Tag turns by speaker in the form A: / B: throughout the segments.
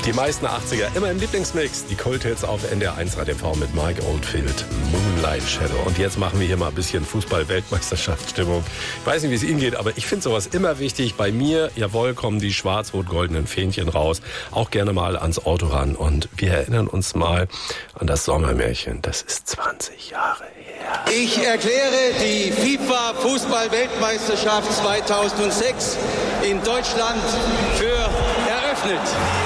A: Die meisten 80er immer im Lieblingsmix. Die Kulthits auf NDR 1 Radio TV mit Mike Oldfield, Moonlight Shadow. Und jetzt machen wir hier mal ein bisschen Fußball-Weltmeisterschaftsstimmung. Ich weiß nicht, wie es Ihnen geht, aber ich finde sowas immer wichtig. Bei mir, jawohl, kommen die schwarz-rot-goldenen Fähnchen raus. Auch gerne mal ans Auto ran. Und wir erinnern uns mal an das Sommermärchen. Das ist 20 Jahre her.
B: Ich erkläre die FIFA-Fußball-Weltmeisterschaft 2006 in Deutschland für eröffnet.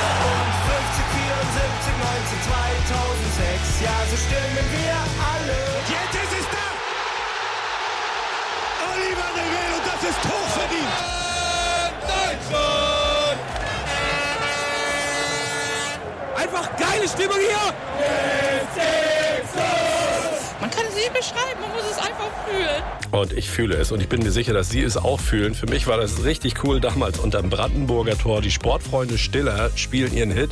C: 2006, ja, so stimmen wir alle.
D: Jetzt ist es da! Oliver Rehn, und das ist hochverdient! Deutschland! Einfach geile Stimmung hier!
E: Man kann es nicht beschreiben, man muss es einfach fühlen.
A: Und ich fühle es. Und ich bin mir sicher, dass Sie es auch fühlen. Für mich war das richtig cool damals unterm Brandenburger Tor. Die Sportfreunde Stiller spielen ihren Hit.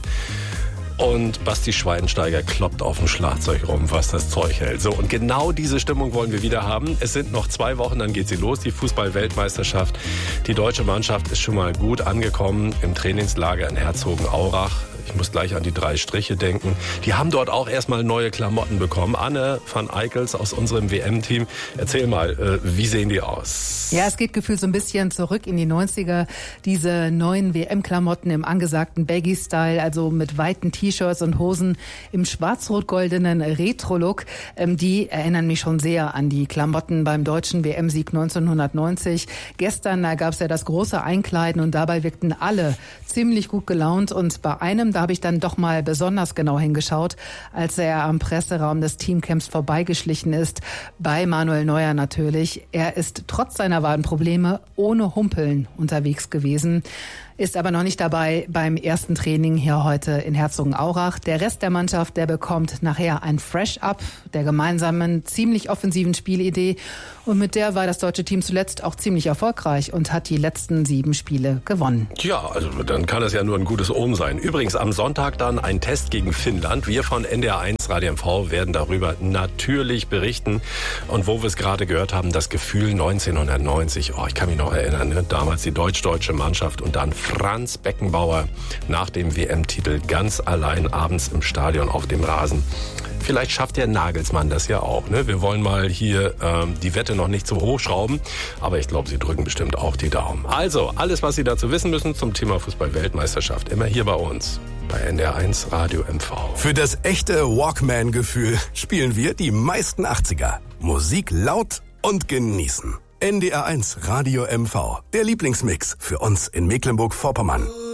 A: Und Basti Schweinsteiger kloppt auf dem Schlagzeug rum, was das Zeug hält. So, und genau diese Stimmung wollen wir wieder haben. Es sind noch 2 Wochen, dann geht sie los, die Fußball-Weltmeisterschaft. Die deutsche Mannschaft ist schon mal gut angekommen im Trainingslager in Herzogenaurach. Ich muss gleich an die 3 Striche denken. Die haben dort auch erstmal neue Klamotten bekommen. Anne van Eickels aus unserem WM-Team. Erzähl mal, wie sehen die aus?
F: Ja, es geht gefühlt so ein bisschen zurück in die 90er. Diese neuen WM-Klamotten im angesagten Baggy-Style, also mit weiten T-Shirts und Hosen im schwarz-rot-goldenen Retro-Look. Die erinnern mich schon sehr an die Klamotten beim deutschen WM-Sieg 1990. Gestern gab es ja das große Einkleiden und dabei wirkten alle ziemlich gut gelaunt. Und bei einem, da habe ich dann doch mal besonders genau hingeschaut, als er am Presseraum des Teamcamps vorbeigeschlichen ist, bei Manuel Neuer natürlich. Er ist trotz seiner Wadenprobleme ohne Humpeln unterwegs gewesen, ist aber noch nicht dabei beim ersten Training hier heute in Herzogenaurach. Der Rest der Mannschaft, der bekommt nachher ein Fresh-Up der gemeinsamen, ziemlich offensiven Spielidee. Und mit der war das deutsche Team zuletzt auch ziemlich erfolgreich und hat die letzten 7 Spiele gewonnen.
A: Ja, also dann kann es ja nur ein gutes Omen sein. Übrigens am Sonntag dann ein Test gegen Finnland. Wir von NDR 1 Radio MV werden darüber natürlich berichten. Und wo wir es gerade gehört haben, das Gefühl 1990. Oh, ich kann mich noch erinnern, ne? Damals die deutsch-deutsche Mannschaft und dann Franz Beckenbauer nach dem WM-Titel ganz allein abends im Stadion auf dem Rasen. Vielleicht schafft der Nagelsmann das ja auch. Ne? Wir wollen mal hier die Wette noch nicht zu hoch schrauben, aber ich glaube, Sie drücken bestimmt auch die Daumen. Also, alles, was Sie dazu wissen müssen zum Thema Fußball-Weltmeisterschaft, immer hier bei uns, bei NDR 1 Radio MV.
G: Für das echte Walkman-Gefühl spielen wir die meisten 80er. Musik laut und genießen. NDR 1 Radio MV, der Lieblingsmix für uns in Mecklenburg-Vorpommern.